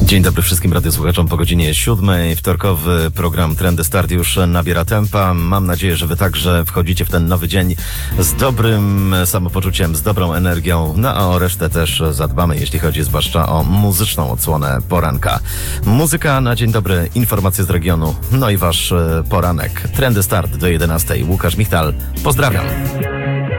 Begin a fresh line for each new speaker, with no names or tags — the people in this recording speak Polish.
Dzień dobry wszystkim radiosłuchaczom po godzinie 7. Wtorkowy program Trendy Start już nabiera tempa. Mam nadzieję, że wy także wchodzicie w ten nowy dzień z dobrym samopoczuciem, z dobrą energią. No a o resztę też zadbamy, jeśli chodzi zwłaszcza o muzyczną odsłonę poranka. Muzyka na dzień dobry, informacje z regionu, no i wasz poranek. Trendy Start do 11. Łukasz Michtal, pozdrawiam.